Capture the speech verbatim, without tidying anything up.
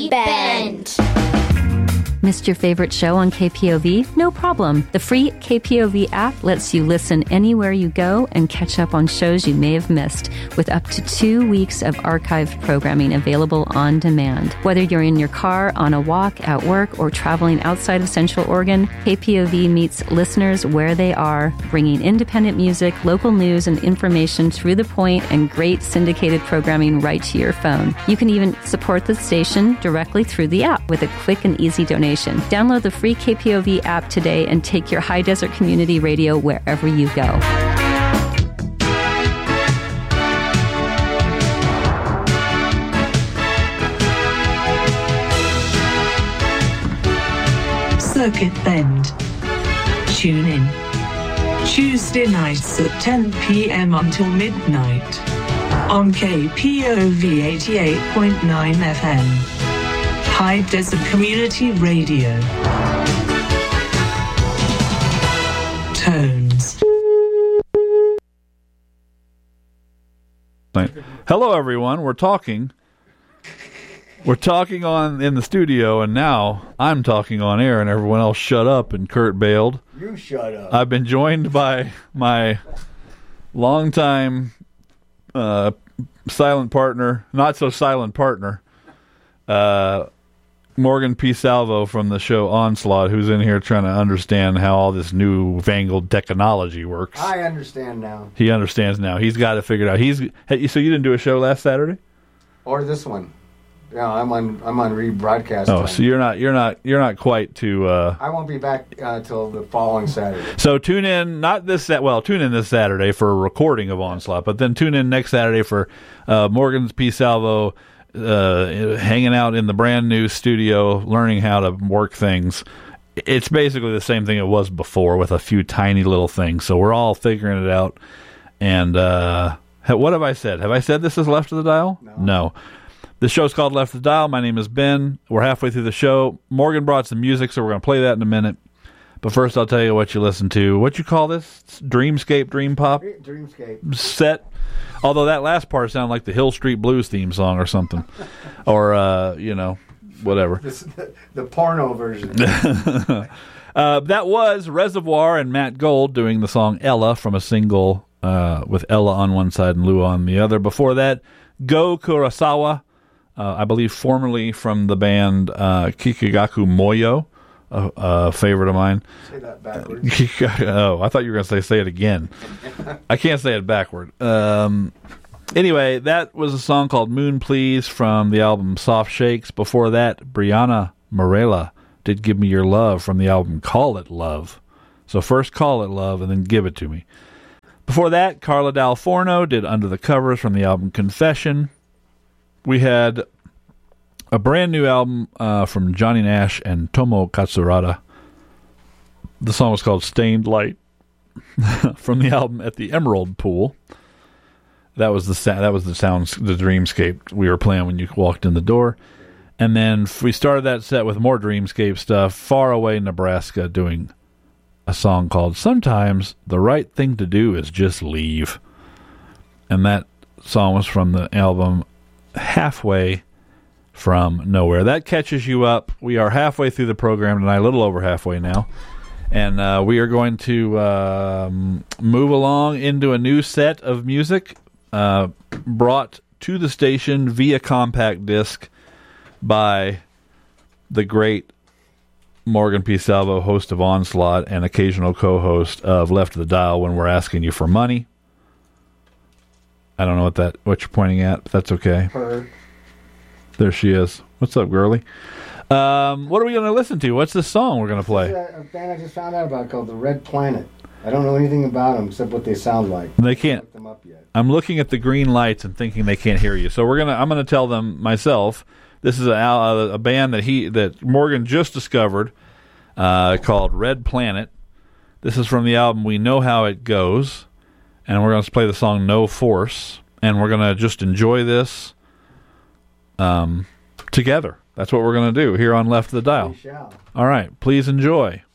Beat Band. Missed your favorite show on K P O V? No problem. The free K P O V app lets you listen anywhere you go and catch up on shows you may have missed, with up to two weeks of archived programming available on demand. Whether you're in your car, on a walk, at work, or traveling outside of Central Oregon, K P O V meets listeners where they are, bringing independent music, local news, and information through the point, and great syndicated programming right to your phone. You can even support the station directly through the app with a quick and easy donation. Download the free K P O V app today and take your High Desert Community Radio wherever you go. Circuit Bend. Tune in Tuesday nights at ten p.m. until midnight on K P O V eighty-eight point nine F M. High Desert Community Radio. Tones. Hello, everyone. We're talking. We're talking on in the studio, and now I'm talking on air, and everyone else shut up, and Kurt bailed. You shut up. I've been joined by my longtime uh, silent partner, not so silent partner, uh, Morgan P. Salvo from the show Onslaught, who's in here trying to understand how all this new fangled technology works. I understand now. He understands now. He's got it figured out. He's hey, so you didn't do a show last Saturday? Or this one. Yeah, I'm on. I'm on rebroadcast. Oh, time. so you're not. You're not. You're not quite to. Uh, I won't be back uh, till the following Saturday. So tune in. Not this. Well, tune in this Saturday for a recording of Onslaught, but then tune in next Saturday for uh, Morgan P. Salvo uh, hanging out in the brand new studio, learning how to work things. It's basically the same thing it was before, with a few tiny little things. So we're all figuring it out. And uh, what have I said? Have I said this is Left of the Dial? No. No. The show's called Left of the Dial. My name is Ben. We're halfway through the show. Morgan brought some music, so we're going to play that in a minute. But first, I'll tell you what you listen to. What you call this? Dreamscape, Dream Pop? Dreamscape. Set. Although that last part sounded like the Hill Street Blues theme song or something. or, uh, you know, whatever. This, the, the porno version. uh, that was Reservoir and Matt Gold doing the song Ella from a single uh, with Ella on one side and Lua on the other. Before that, Go Kurosawa. Uh, I believe formerly from the band uh, Kikigaku Moyo, a, a favorite of mine. Say that backwards. oh, I thought you were going to say say it again. I can't say it backward. Um, anyway, that was a song called Moon Please from the album Soft Shakes. Before that, Brianna Morella did Give Me Your Love from the album Call It Love. So first Call It Love and then Give It To Me. Before that, Carla Dal Forno did Under the Covers from the album Confession. We had a brand new album uh, from Johnny Nash and Tomo Katsurada. The song was called Stained Light from the album At the Emerald Pool. That was the sa- that was the sound, the dreamscape we were playing when you walked in the door. And then we started that set with more dreamscape stuff. Far Away, Nebraska, doing a song called Sometimes the Right Thing to Do Is Just Leave. And that song was from the album Halfway from Nowhere. That catches you up. We are halfway through the program tonight, a little over halfway now. And uh, we are going to um, move along into a new set of music uh, brought to the station via compact disc by the great Morgan P. Salvo, host of Onslaught and occasional co-host of Left of the Dial when we're asking you for money. I don't know what that what you're pointing at, but that's okay. Her. There she is. What's up, girly? Um, what are we going to listen to? What's this song we're going to play? There's a, a band I just found out about called The Red Planet. I don't know anything about them except what they sound like. They can't. I haven't looked them up yet. I'm looking at the green lights and thinking they can't hear you. So we're gonna. I'm going to tell them myself. This is a, a, a band that he that Morgan just discovered uh, called Red Planet. This is from the album We Know How It Goes. And we're going to play the song No Force. And we're going to just enjoy this um, together. That's what we're going to do here on Left of the Dial. We shall. All right. Please enjoy.